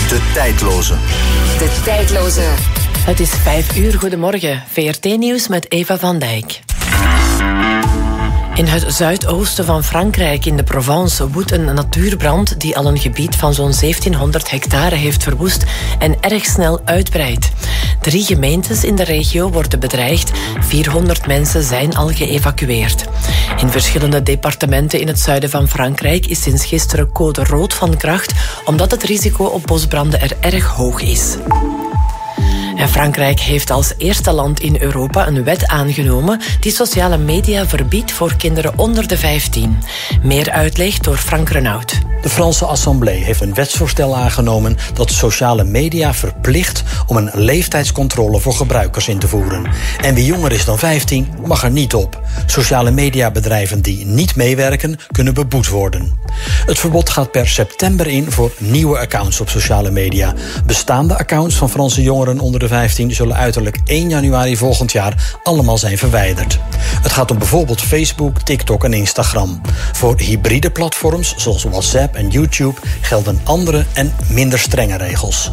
De tijdloze. De tijdloze. Het is 5:00. Goedemorgen. VRT-nieuws met Eva van Dijk. In het zuidoosten van Frankrijk, in de Provence, woedt een natuurbrand die al een gebied van zo'n 1700 hectare heeft verwoest en erg snel uitbreidt. 3 gemeentes in de regio worden bedreigd. 400 mensen zijn al geëvacueerd. In verschillende departementen in het zuiden van Frankrijk is sinds gisteren code rood van kracht, omdat het risico op bosbranden er erg hoog is. En Frankrijk heeft als eerste land in Europa een wet aangenomen die sociale media verbiedt voor kinderen onder de 15. Meer uitleg door Frank Renaud. De Franse Assemblée heeft een wetsvoorstel aangenomen dat sociale media verplicht om een leeftijdscontrole voor gebruikers in te voeren. En wie jonger is dan 15 mag er niet op. Sociale mediabedrijven die niet meewerken kunnen beboet worden. Het verbod gaat per september in voor nieuwe accounts op sociale media. Bestaande accounts van Franse jongeren onder de 15 zullen uiterlijk 1 januari volgend jaar allemaal zijn verwijderd. Het gaat om bijvoorbeeld Facebook, TikTok en Instagram. Voor hybride platforms zoals WhatsApp en YouTube gelden andere en minder strenge regels.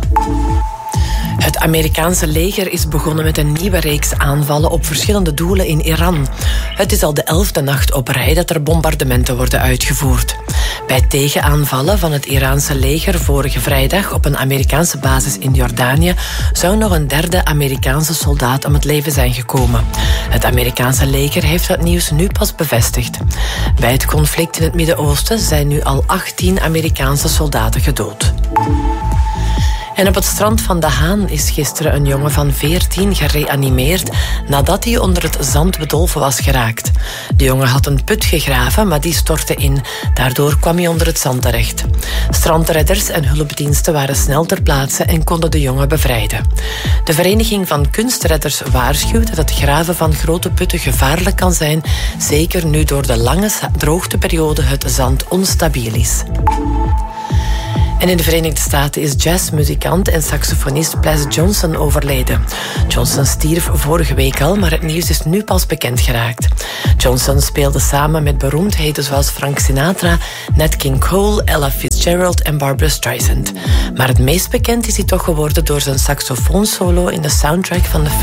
Het Amerikaanse leger is begonnen met een nieuwe reeks aanvallen op verschillende doelen in Iran. Het is al de 11e nacht op rij dat er bombardementen worden uitgevoerd. Bij tegenaanvallen van het Iraanse leger vorige vrijdag op een Amerikaanse basis in Jordanië zou nog een 3e Amerikaanse soldaat om het leven zijn gekomen. Het Amerikaanse leger heeft dat nieuws nu pas bevestigd. Bij het conflict in het Midden-Oosten zijn nu al 18 Amerikaanse soldaten gedood. En op het strand van De Haan is gisteren een jongen van 14 gereanimeerd nadat hij onder het zand bedolven was geraakt. De jongen had een put gegraven, maar die stortte in. Daardoor kwam hij onder het zand terecht. Strandredders en hulpdiensten waren snel ter plaatse en konden de jongen bevrijden. De Vereniging van Kunstredders waarschuwt dat het graven van grote putten gevaarlijk kan zijn, zeker nu door de lange droogteperiode het zand onstabiel is. En in de Verenigde Staten is jazzmuzikant en saxofonist Ples Johnson overleden. Johnson stierf vorige week al, maar het nieuws is nu pas bekend geraakt. Johnson speelde samen met beroemdheden zoals Frank Sinatra, Nat King Cole, Ella Fitzgerald en Barbra Streisand. Maar het meest bekend is hij toch geworden door zijn saxofoonsolo in de soundtrack van de film